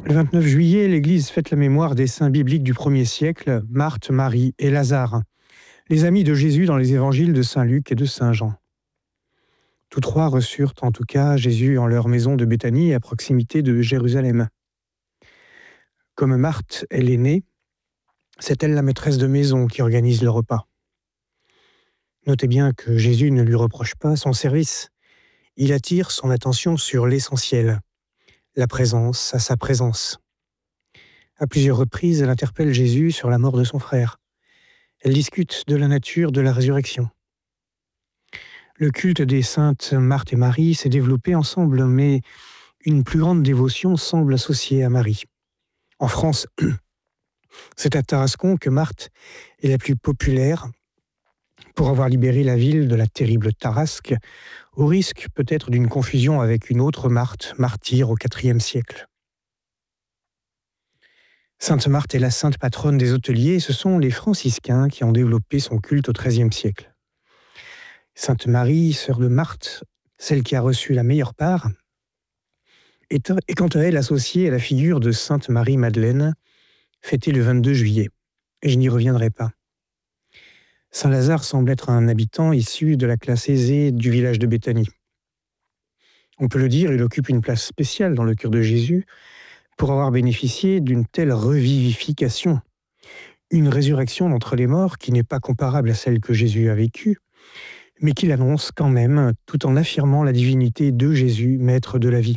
Le 29 juillet, l'Église fête la mémoire des saints bibliques du 1er siècle, Marthe, Marie et Lazare, les amis de Jésus dans les évangiles de saint Luc et de saint Jean. Tous trois reçurent en tout cas Jésus en leur maison de Béthanie à proximité de Jérusalem. Comme Marthe est l'aînée, c'est elle la maîtresse de maison qui organise le repas. Notez bien que Jésus ne lui reproche pas son service. Il attire son attention sur l'essentiel, la présence à sa présence. À plusieurs reprises, elle interpelle Jésus sur la mort de son frère. Elle discute de la nature de la résurrection. Le culte des saintes Marthe et Marie s'est développé ensemble, mais une plus grande dévotion semble associée à Marie. En France, c'est à Tarascon que Marthe est la plus populaire pour avoir libéré la ville de la terrible Tarasque, au risque peut-être d'une confusion avec une autre Marthe, martyre au IVe siècle. Sainte Marthe est la sainte patronne des hôteliers et ce sont les franciscains qui ont développé son culte au XIIIe siècle. Sainte Marie, sœur de Marthe, celle qui a reçu la meilleure part, est quant à elle associée à la figure de Sainte Marie-Madeleine, fêtée le 22 juillet. Et je n'y reviendrai pas. Saint Lazare semble être un habitant issu de la classe aisée du village de Béthanie. On peut le dire, il occupe une place spéciale dans le cœur de Jésus pour avoir bénéficié d'une telle revivification, une résurrection d'entre les morts qui n'est pas comparable à celle que Jésus a vécue, mais qu'il annonce quand même tout en affirmant la divinité de Jésus, maître de la vie.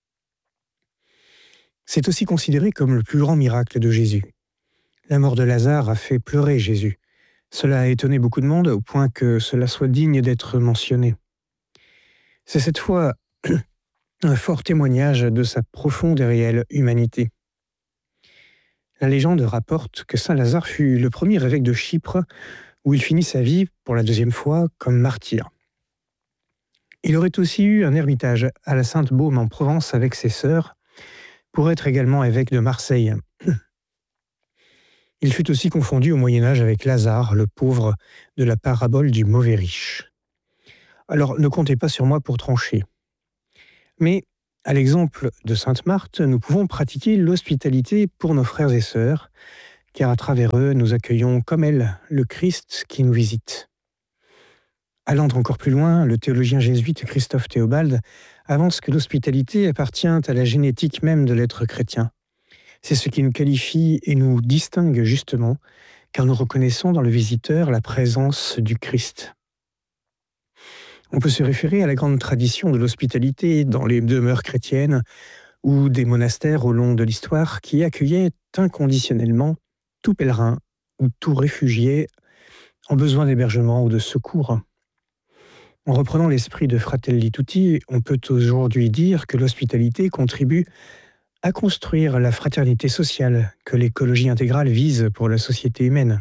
C'est aussi considéré comme le plus grand miracle de Jésus. La mort de Lazare a fait pleurer Jésus. Cela a étonné beaucoup de monde au point que cela soit digne d'être mentionné. C'est cette fois un fort témoignage de sa profonde et réelle humanité. La légende rapporte que saint Lazare fut le premier évêque de Chypre où il finit sa vie pour la deuxième fois comme martyr. Il aurait aussi eu un ermitage à la Sainte-Baume en Provence avec ses sœurs pour être également évêque de Marseille. Il fut aussi confondu au Moyen-Âge avec Lazare, le pauvre de la parabole du mauvais riche. Alors ne comptez pas sur moi pour trancher. Mais, à l'exemple de sainte Marthe, nous pouvons pratiquer l'hospitalité pour nos frères et sœurs, car à travers eux, nous accueillons comme elle le Christ qui nous visite. Allant encore plus loin, le théologien jésuite Christophe Théobald avance que l'hospitalité appartient à la génétique même de l'être chrétien. C'est ce qui nous qualifie et nous distingue justement, car nous reconnaissons dans le visiteur la présence du Christ. On peut se référer à la grande tradition de l'hospitalité dans les demeures chrétiennes ou des monastères au long de l'histoire qui accueillaient inconditionnellement tout pèlerin ou tout réfugié en besoin d'hébergement ou de secours. En reprenant l'esprit de Fratelli Tutti, on peut aujourd'hui dire que l'hospitalité contribue à construire la fraternité sociale que l'écologie intégrale vise pour la société humaine.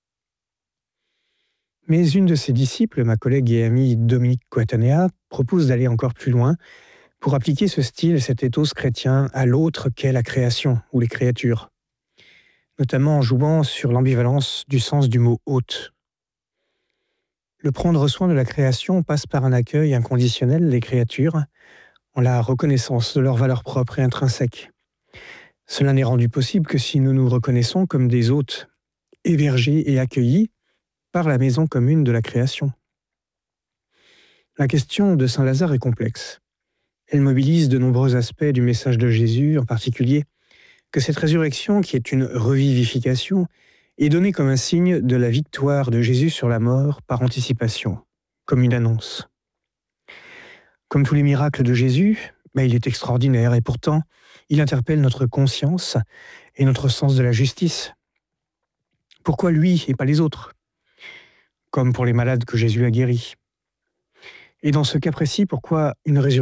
Mais une de ses disciples, ma collègue et amie Dominique Coatanea, propose d'aller encore plus loin pour appliquer ce style, cet ethos chrétien, à l'autre qu'est la création ou les créatures, notamment en jouant sur l'ambivalence du sens du mot « hôte ». Le prendre soin de la création passe par un accueil inconditionnel des créatures, en la reconnaissance de leurs valeurs propres et intrinsèques. Cela n'est rendu possible que si nous nous reconnaissons comme des hôtes, hébergés et accueillis par la maison commune de la création. La question de saint Lazare est complexe. Elle mobilise de nombreux aspects du message de Jésus, en particulier que cette résurrection, qui est une revivification, est donnée comme un signe de la victoire de Jésus sur la mort par anticipation, comme une annonce. Comme tous les miracles de Jésus, il est extraordinaire et pourtant, il interpelle notre conscience et notre sens de la justice. Pourquoi lui et pas les autres ? Comme pour les malades que Jésus a guéris. Et dans ce cas précis, pourquoi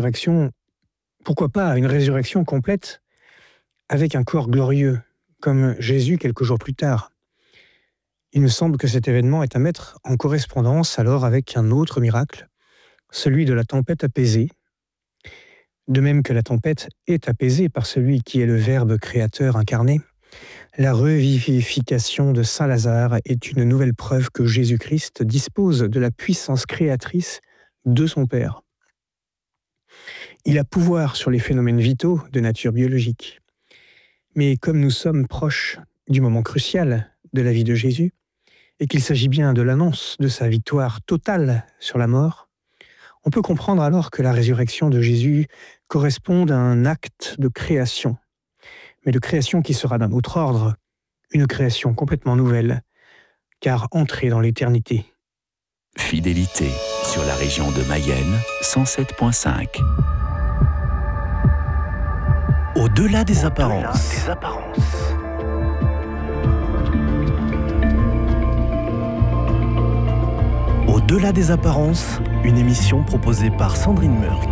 pas une résurrection complète avec un corps glorieux, comme Jésus quelques jours plus tard ? Il me semble que cet événement est à mettre en correspondance alors avec un autre miracle, celui de la tempête apaisée, de même que la tempête est apaisée par celui qui est le Verbe créateur incarné. La revivification de saint Lazare est une nouvelle preuve que Jésus-Christ dispose de la puissance créatrice de son Père. Il a pouvoir sur les phénomènes vitaux de nature biologique. Mais comme nous sommes proches du moment crucial de la vie de Jésus, et qu'il s'agit bien de l'annonce de sa victoire totale sur la mort, on peut comprendre alors que la résurrection de Jésus corresponde à un acte de création, mais de création qui sera d'un autre ordre, une création complètement nouvelle, car entrée dans l'éternité. Fidélité sur la région de Mayenne, 107.5. Au-delà des apparences. Au-delà des apparences, une émission proposée par Sandrine Murg.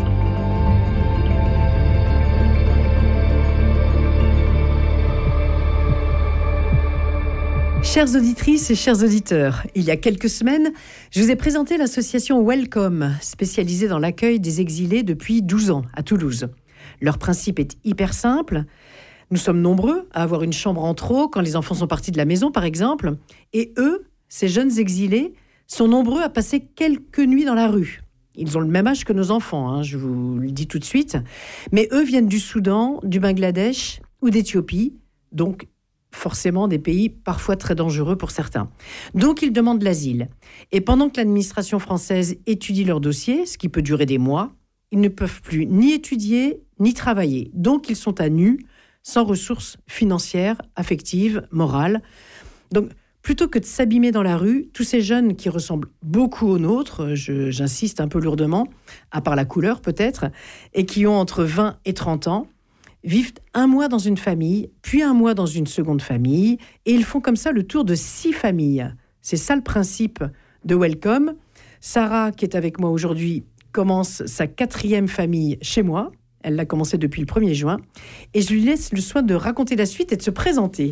Chères auditrices et chers auditeurs, il y a quelques semaines, je vous ai présenté l'association Welcome, spécialisée dans l'accueil des exilés depuis 12 ans à Toulouse. Leur principe est hyper simple. Nous sommes nombreux à avoir une chambre en trop quand les enfants sont partis de la maison, par exemple. Et eux, ces jeunes exilés, sont nombreux à passer quelques nuits dans la rue. Ils ont le même âge que nos enfants, je vous le dis tout de suite. Mais eux viennent du Soudan, du Bangladesh ou d'Éthiopie, donc forcément des pays parfois très dangereux pour certains. Donc ils demandent l'asile. Et pendant que l'administration française étudie leur dossier, ce qui peut durer des mois, ils ne peuvent plus ni étudier ni travailler. Donc ils sont à nu, sans ressources financières, affectives, morales. Donc plutôt que de s'abîmer dans la rue, tous ces jeunes qui ressemblent beaucoup aux nôtres, j'insiste un peu lourdement, à part la couleur peut-être, et qui ont entre 20 et 30 ans, vivent un mois dans une famille, puis un mois dans une seconde famille, et ils font comme ça le tour de 6 familles. C'est ça le principe de Welcome. Sarah, qui est avec moi aujourd'hui, commence sa 4e famille chez moi. Elle l'a commencé depuis le 1er juin. Et je lui laisse le soin de raconter la suite et de se présenter.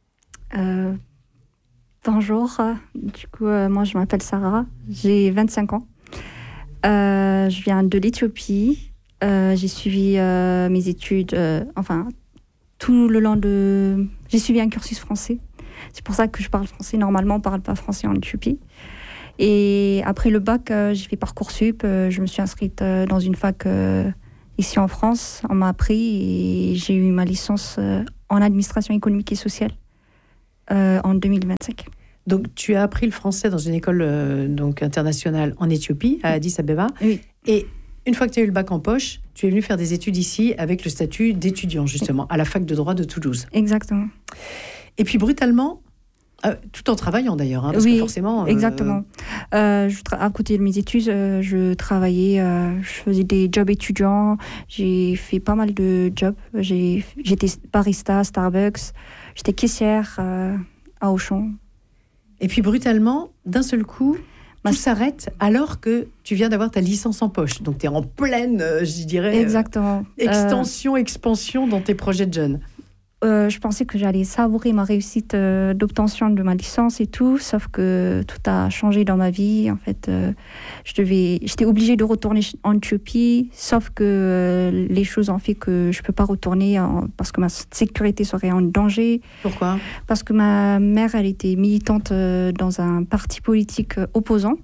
Bonjour, moi je m'appelle Sarah, j'ai 25 ans. Je viens de l'Éthiopie. J'ai suivi mes études, tout le long de... J'ai suivi un cursus français. C'est pour ça que je parle français. Normalement, on ne parle pas français en Éthiopie. Et après le bac, j'ai fait Parcoursup. Je me suis inscrite dans une fac ici en France. On m'a appris et j'ai eu ma licence en administration économique et sociale en 2025. Donc, tu as appris le français dans une école internationale en Éthiopie, à Addis Abeba. Oui. Et une fois que tu as eu le bac en poche, tu es venu faire des études ici avec le statut d'étudiant, justement, à la fac de droit de Toulouse. Exactement. Et puis, brutalement, tout en travaillant d'ailleurs, parce que forcément... exactement. À côté de mes études, je travaillais, je faisais des jobs étudiants, j'ai fait pas mal de jobs. J'étais barista, Starbucks, j'étais caissière à Auchan. Et puis brutalement, d'un seul coup, tout s'arrête alors que tu viens d'avoir ta licence en poche. Donc tu es en pleine, je dirais, exactement. Expansion dans tes projets de jeune. Je pensais que j'allais savourer ma réussite d'obtention de ma licence et tout, sauf que tout a changé dans ma vie. En fait, j'étais obligée de retourner en Éthiopie, sauf que les choses ont fait que je ne peux pas retourner parce que ma sécurité serait en danger. Pourquoi ? Parce que ma mère, elle était militante dans un parti politique opposant.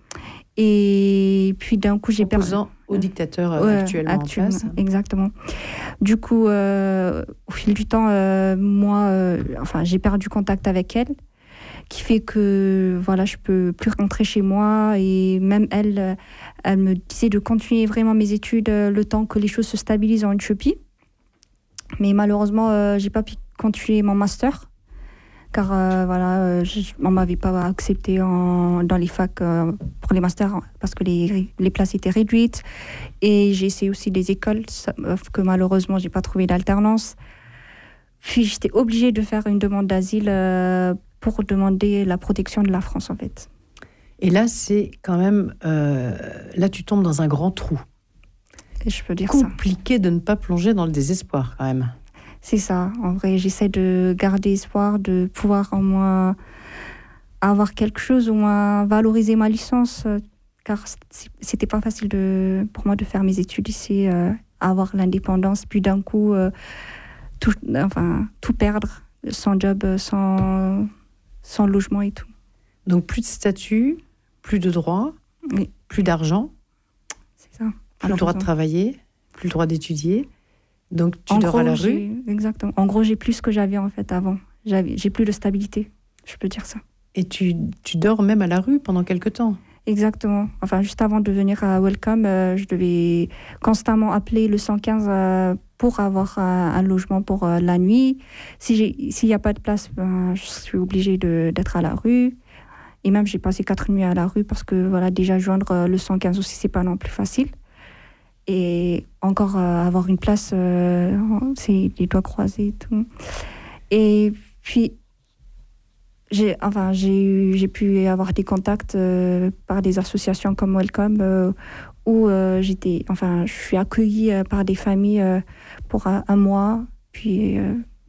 Et puis d'un coup, j'ai perdu... Opposant au dictateur actuellement en place. Exactement. Du coup, au fil du temps, j'ai perdu contact avec elle, qui fait que je peux plus rentrer chez moi. Et même elle me disait de continuer vraiment mes études le temps que les choses se stabilisent en Éthiopie. Mais malheureusement, j'ai pas pu continuer mon master. Car on m'avait pas accepté dans les facs pour les masters parce que les places étaient réduites. Et j'ai essayé aussi des écoles, que malheureusement, j'ai pas trouvé d'alternance. Puis j'étais obligée de faire une demande d'asile pour demander la protection de la France, en fait. Et là, c'est quand même... là, tu tombes dans un grand trou. Et je peux dire compliqué de ne pas plonger dans le désespoir, quand même. C'est ça. En vrai, j'essaie de garder espoir, de pouvoir au moins avoir quelque chose, au moins valoriser ma licence, car c'était pas facile pour moi de faire mes études ici, avoir l'indépendance, puis d'un coup, tout perdre, sans job, sans logement et tout. Donc plus de statut, plus de droits, plus d'argent, c'est ça. plus le droit de travailler, plus le droit d'étudier. Donc tu dors à la rue. Exactement. En gros, j'ai plus ce que j'avais en fait avant. J'ai plus de stabilité, je peux dire ça. Et tu dors même à la rue pendant quelque temps? Exactement. Enfin, juste avant de venir à Welcome, je devais constamment appeler le 115 pour avoir un logement pour la nuit. S'il n'y a pas de place, je suis obligée d'être à la rue. Et même, j'ai passé 4 nuits à la rue parce que voilà, déjà joindre le 115 aussi, c'est pas non plus facile. Et encore avoir une place, c'est les doigts croisés et tout. Et puis, j'ai pu avoir des contacts par des associations comme Welcome où je suis accueillie par des familles pour un mois. Puis,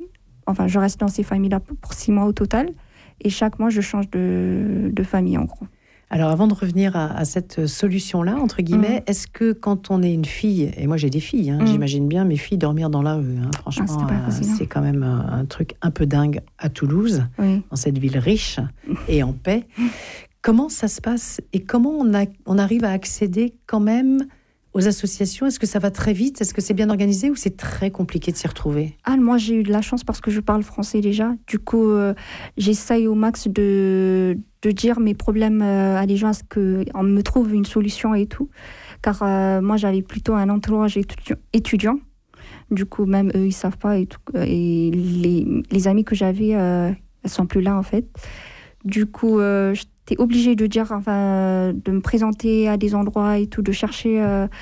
je reste dans ces familles-là pour 6 mois au total. Et chaque mois, je change de famille, en gros. Alors, avant de revenir à cette solution-là, entre guillemets, est-ce que quand on est une fille, et moi j'ai des filles, j'imagine bien mes filles dormir dans la rue, franchement, c'est quand même un truc un peu dingue à Toulouse, dans cette ville riche et en paix. Comment ça se passe et comment on arrive à accéder quand même aux associations? Est-ce que ça va très vite? Est-ce que c'est bien organisé ou c'est très compliqué de s'y retrouver? Moi, j'ai eu de la chance parce que je parle français déjà. Du coup, j'essaye au max de dire mes problèmes à des gens, à ce qu'on me trouve une solution et tout. Car moi, j'avais plutôt un entourage étudiant. Du coup, même eux, ils ne savent pas et tout. Et les amis que j'avais, elles ne sont plus là, en fait. Du coup, j'étais obligée de dire, de me présenter à des endroits et tout, de chercher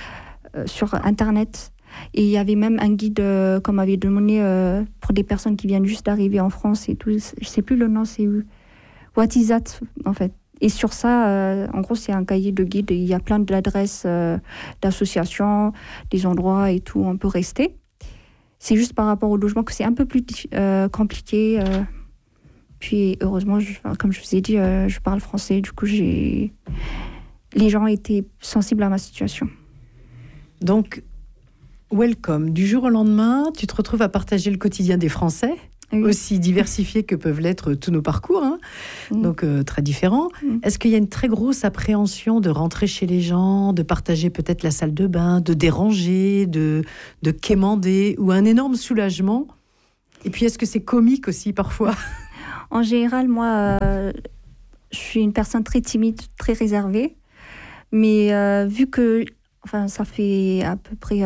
sur Internet. Et il y avait même un guide qu'on m'avait demandé pour des personnes qui viennent juste d'arriver en France et tout. Je ne sais plus le nom, c'est What is that, en fait. Et sur ça, en gros, c'est un cahier de guide. Il y a plein d'adresses d'associations, des endroits et tout où on peut rester. C'est juste par rapport au logement que c'est un peu plus compliqué. Puis, heureusement, comme je vous ai dit, je parle français. Du coup, les gens étaient sensibles à ma situation. Donc, Welcome. Du jour au lendemain, tu te retrouves à partager le quotidien des Français, aussi diversifiés que peuvent l'être tous nos parcours, donc très différents. Est-ce qu'il y a une très grosse appréhension de rentrer chez les gens, de partager peut-être la salle de bain, de déranger, de quémander, ou un énorme soulagement? Et puis, est-ce que c'est comique aussi parfois? En général, moi, je suis une personne très timide, très réservée. Mais vu que ça fait à peu près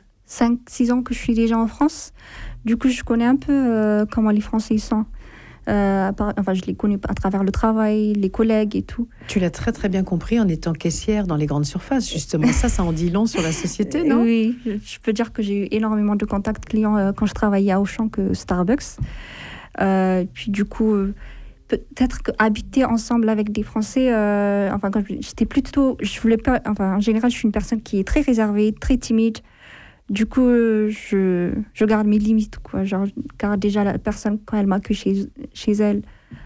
5-6 ans que je suis déjà en France, du coup, je connais un peu comment les Français sont. Je les connais à travers le travail, les collègues et tout. Tu l'as très très bien compris en étant caissière dans les grandes surfaces, justement. Ça en dit long sur la société, non? Oui, je peux dire que j'ai eu énormément de contacts clients quand je travaillais à Auchan que Starbucks. Puis du coup, peut-être qu'habiter ensemble avec des Français, quand j'étais plutôt, je voulais pas. En général, je suis une personne qui est très réservée, très timide. Du coup, je garde mes limites, quoi. Genre, car déjà la personne quand elle m'accueille chez elle,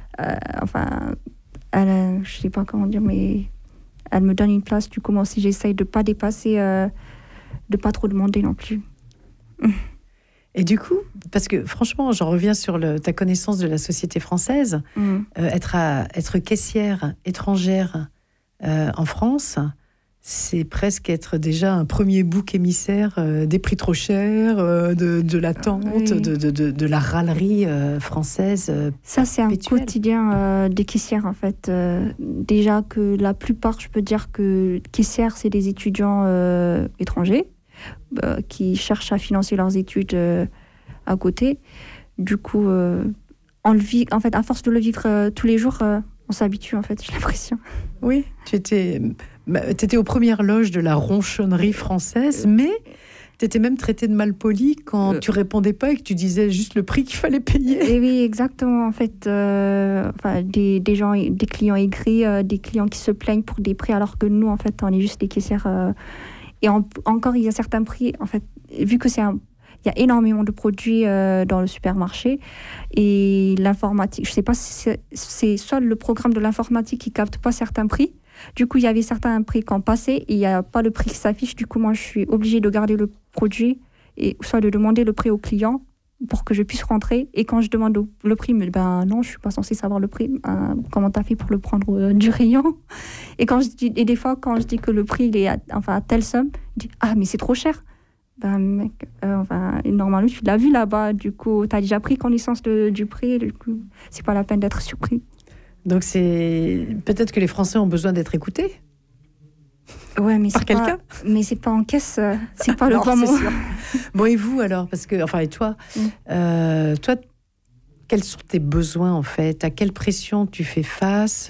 elle, je sais pas comment dire, mais elle me donne une place. Du coup, moi aussi, j'essaye de pas dépasser, de pas trop demander non plus. Et du coup, parce que franchement, j'en reviens sur ta connaissance de la société française, être caissière étrangère en France, c'est presque être déjà un premier bouc émissaire des prix trop chers, de l'attente, de la râlerie française. Ça, c'est un quotidien des caissières, en fait. Déjà que la plupart, je peux dire que caissières, c'est des étudiants étrangers qui cherchent à financer leurs études à côté. Du coup, on le vit, en fait, à force de le vivre tous les jours, on s'habitue, en fait, j'ai l'impression. Oui, tu étais aux premières loges de la ronchonnerie française, mais tu étais même traitée de malpoli quand tu répondais pas et que tu disais juste le prix qu'il fallait payer. Et oui, exactement. En fait, des gens, des clients aigris, des clients qui se plaignent pour des prix, alors que nous, en fait, on est juste des caissières. Et encore, il y a certains prix, en fait, vu que il y a énormément de produits dans le supermarché et l'informatique. Je ne sais pas si c'est soit le programme de l'informatique qui ne capte pas certains prix. Du coup, il y avait certains prix qui ont passé et il n'y a pas le prix qui s'affiche. Du coup, moi, je suis obligée de garder le produit et soit de demander le prix au client pour que je puisse rentrer. Et quand je demande le prix, mais non, je ne suis pas censée savoir le prix. Comment tu as fait pour le prendre du rayon? Et des fois, quand je dis que le prix il est à telle somme, je dis « Ah, mais c'est trop cher !» mec, normalement, tu l'as vu là-bas, du coup, tu as déjà pris connaissance du prix, du coup, c'est pas la peine d'être surpris. Donc, peut-être que les Français ont besoin d'être écoutés. Ouais, mais par quelqu'un. Mais c'est pas en caisse, c'est pas le bon mot. Bon, et vous alors, et toi, toi, quels sont tes besoins en fait? À quelle pression tu fais face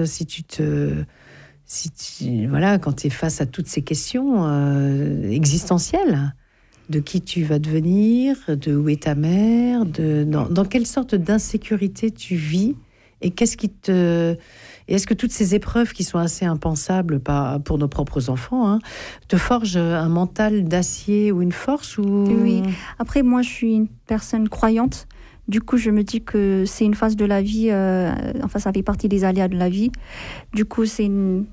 quand tu es face à toutes ces questions existentielles? De qui tu vas devenir, de où est ta mère, dans quelle sorte d'insécurité tu vis, et est-ce que toutes ces épreuves qui sont assez impensables pour nos propres enfants te forgent un mental d'acier ou une force Oui. Après, moi, je suis une personne croyante. Du coup, je me dis que c'est une phase de la vie. Ça fait partie des aléas de la vie. Du coup, ces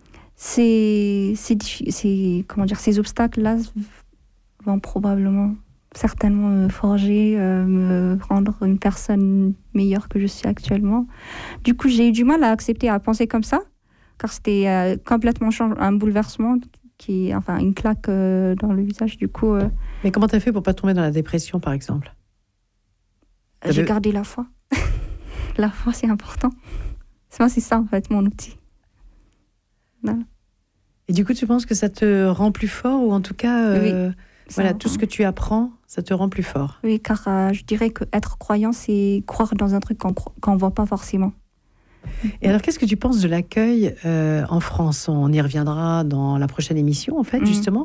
obstacles-là vont certainement me forger, me rendre une personne meilleure que je suis actuellement. Du coup, j'ai eu du mal à accepter, à penser comme ça, car c'était complètement un bouleversement, une claque dans le visage. Du coup, Mais comment tu as fait pour pas tomber dans la dépression, par exemple? J'ai gardé la foi. La foi, c'est important. C'est ça, en fait, mon outil. Voilà. Et du coup, tu penses que ça te rend plus fort, ou en tout cas... Oui. Tout ce que tu apprends, ça te rend plus fort. Oui, car je dirais qu'être croyant, c'est croire dans un truc qu'on ne voit pas forcément. Et alors, qu'est-ce que tu penses de l'accueil en France? On y reviendra dans la prochaine émission, en fait, justement.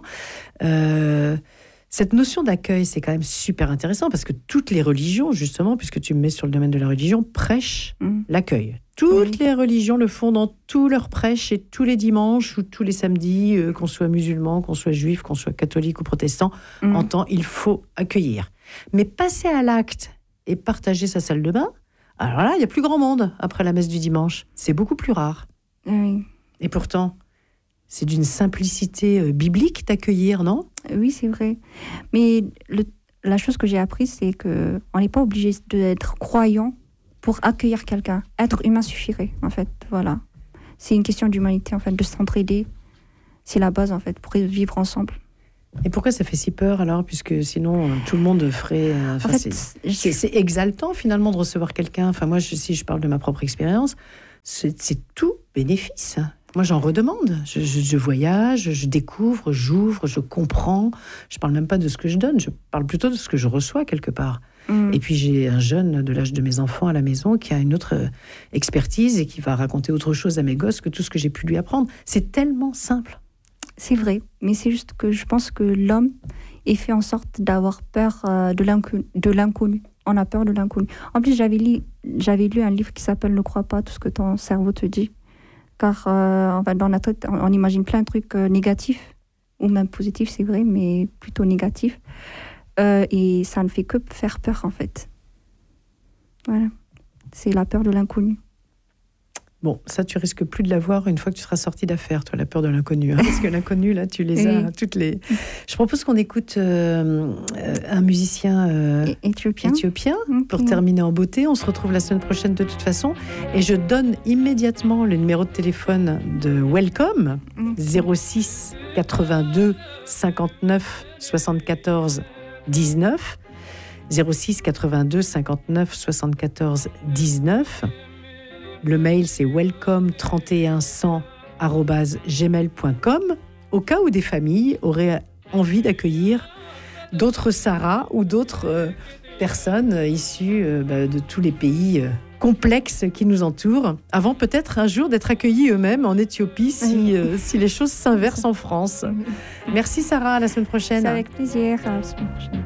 Cette notion d'accueil, c'est quand même super intéressant, parce que toutes les religions, justement, puisque tu me mets sur le domaine de la religion, prêchent l'accueil. Toutes les religions le font dans tous leurs prêches, et tous les dimanches ou tous les samedis, qu'on soit musulman, qu'on soit juif, qu'on soit catholique ou protestant, il faut accueillir. Mais passer à l'acte et partager sa salle de bain, alors là, il n'y a plus grand monde après la messe du dimanche. C'est beaucoup plus rare. Oui. Et pourtant, c'est d'une simplicité biblique d'accueillir, non? Oui, c'est vrai. Mais la chose que j'ai apprise, c'est qu'on n'est pas obligé d'être croyant pour accueillir quelqu'un. Être humain suffirait, en fait. Voilà. C'est une question d'humanité, en fait, de s'entraider. C'est la base, en fait, pour vivre ensemble. Et pourquoi ça fait si peur, alors? Puisque sinon, tout le monde ferait... c'est exaltant, finalement, de recevoir quelqu'un. Enfin, moi, si je parle de ma propre expérience, c'est tout bénéfice. Moi, j'en redemande. Je voyage, je découvre, j'ouvre, je comprends. Je ne parle même pas de ce que je donne, je parle plutôt de ce que je reçois quelque part. Et puis, j'ai un jeune de l'âge de mes enfants à la maison qui a une autre expertise et qui va raconter autre chose à mes gosses que tout ce que j'ai pu lui apprendre. C'est tellement simple. C'est vrai, mais c'est juste que je pense que l'homme est fait en sorte d'avoir peur de l'inconnu. On a peur de l'inconnu. En plus, j'avais lu un livre qui s'appelle « Ne crois pas tout ce que ton cerveau te dit ». Car dans la tête, on imagine plein de trucs négatifs, ou même positifs, c'est vrai, mais plutôt négatifs. Et ça ne fait que faire peur, en fait. Voilà. C'est la peur de l'inconnu. Bon, ça, tu risques plus de l'avoir une fois que tu seras sorti d'affaires, toi, la peur de l'inconnu. Parce que l'inconnu, là, tu les as toutes les... Je propose qu'on écoute un musicien éthiopien pour terminer en beauté. On se retrouve la semaine prochaine de toute façon. Et je donne immédiatement le numéro de téléphone de Welcome, 06 82 59 74 19. 06 82 59 74 19. Le mail, c'est welcome31100@gmail.com, au cas où des familles auraient envie d'accueillir d'autres Sarah ou d'autres personnes issues de tous les pays complexes qui nous entourent, avant peut-être un jour d'être accueillis eux-mêmes en Éthiopie si les choses s'inversent en France. Merci Sarah, à la semaine prochaine. C'est avec plaisir, à la semaine prochaine.